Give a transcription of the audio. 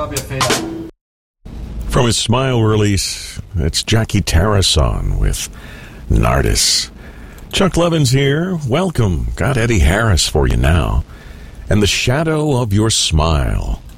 From his Smile release, it's Jackie Tarrason with Nardis. Chuck Levins here. Welcome. Got Eddie Harris for you now. And The Shadow of Your Smile.